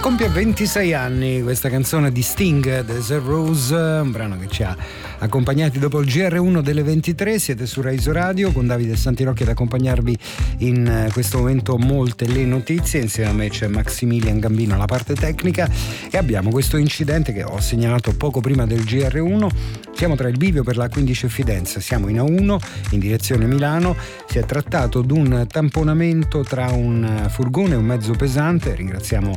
Compie 26 anni questa canzone di Sting, Desert Rose, un brano che ci ha accompagnati dopo il GR1 delle 23. Siete su Rai Radio con Davide Santirocchi ad accompagnarvi in questo momento molte le notizie. Insieme a me c'è Maximilian Gambino alla parte tecnica e abbiamo questo incidente che ho segnalato poco prima del GR1. Siamo tra il bivio per la 15 e Fidenza, siamo in A1 in direzione Milano. Si è trattato di un tamponamento tra un furgone e un mezzo pesante. Ringraziamo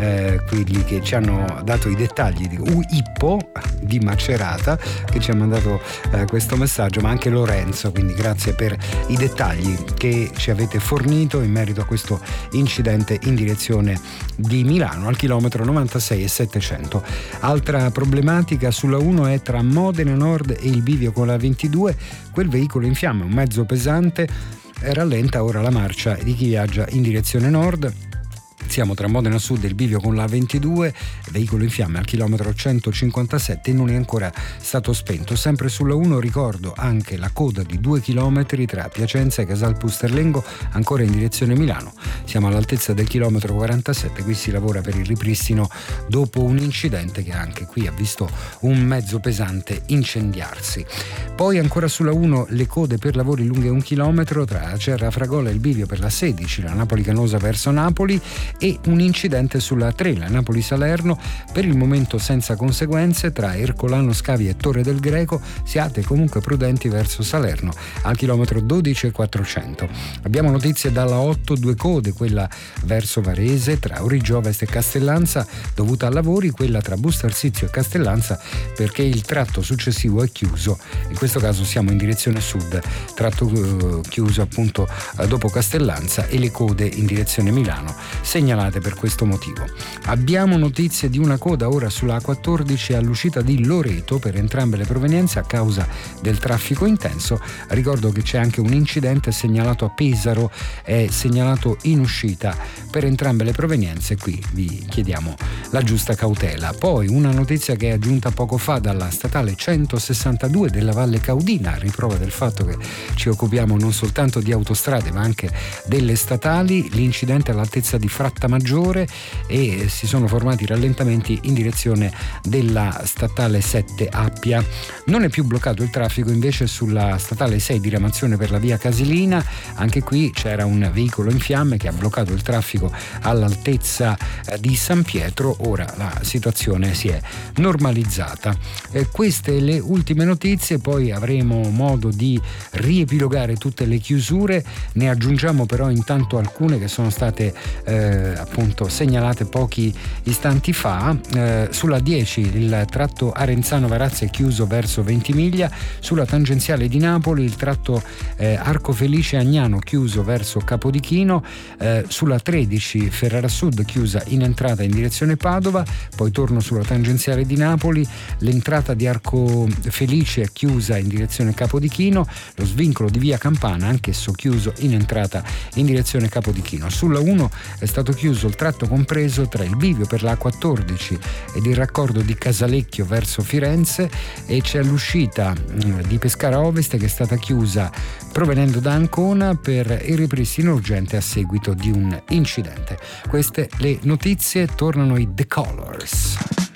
quelli che ci hanno dato i dettagli di Ippo di Macerata che ci ha mandato questo messaggio, ma anche Lorenzo, quindi grazie per i dettagli che ci avete fornito in merito a questo incidente in direzione di Milano al chilometro 96 e 700. Altra problematica sulla 1 è tra Modena Nord e il bivio con la 22, quel veicolo in fiamme, un mezzo pesante, rallenta ora la marcia di chi viaggia in direzione nord. Siamo tra Modena Sud e il bivio con la 22, veicolo in fiamme al chilometro 157 e non è ancora stato spento. Sempre sulla 1 ricordo anche la coda di 2 chilometri tra Piacenza e Casal Pusterlengo, ancora in direzione Milano. Siamo all'altezza del chilometro 47, qui si lavora per il ripristino dopo un incidente che anche qui ha visto un mezzo pesante incendiarsi. Poi ancora sulla 1 le code per lavori lunghe 1 chilometro tra Acerra Fragola e il bivio per la 16, la Napoli Canosa verso Napoli, e un incidente sulla 3, la Napoli-Salerno, per il momento senza conseguenze tra Ercolano Scavi e Torre del Greco. Siate comunque prudenti verso Salerno al chilometro 12 e 400. Abbiamo notizie dalla 8, 2 code, quella verso Varese tra Origio Ovest e Castellanza dovuta a lavori, quella tra Bustarsizio e Castellanza perché il tratto successivo è chiuso. In questo caso siamo in direzione sud, tratto chiuso appunto dopo Castellanza, e le code in direzione Milano segnalate per questo motivo. Abbiamo notizie di una coda ora sulla A14 all'uscita di Loreto per entrambe le provenienze a causa del traffico intenso. Ricordo che c'è anche un incidente segnalato a Pesaro, è segnalato in uscita per entrambe le provenienze, qui vi chiediamo la giusta cautela. Poi una notizia che è giunta poco fa dalla statale 162 della Valle Caudina, a riprova del fatto che ci occupiamo non soltanto di autostrade ma anche delle statali. L'incidente all'altezza di Frattamaggiore e si sono formati rallentamenti in direzione della statale 7 Appia. Non è più bloccato il traffico invece sulla statale 6 di Ramazione per la via Casilina. Anche qui c'era un veicolo in fiamme che ha bloccato il traffico all'altezza di San Pietro. Ora la situazione si è normalizzata. Queste le ultime notizie, poi avremo modo di riepilogare tutte le chiusure. Ne aggiungiamo però intanto alcune che sono state appunto segnalate pochi istanti fa. Sulla 10 il tratto Arenzano-Varazze è chiuso verso Ventimiglia, sulla tangenziale di Napoli il tratto Arco Felice-Agnano chiuso verso Capodichino, sulla 13 Ferrara Sud chiusa in entrata in direzione Padova, poi torno sulla tangenziale di Napoli, l'entrata di Arco Felice è chiusa in direzione Capodichino, lo svincolo di via Campana anch'esso chiuso in entrata in direzione Capodichino. Sulla 1 è stato chiuso il tratto compreso tra il bivio per la 14 ed il raccordo di Casalecchio verso Firenze, e c'è l'uscita di Pescara Ovest che è stata chiusa provenendo da Ancona per il ripristino urgente a seguito di un incidente. Queste le notizie, tornano i The Colors.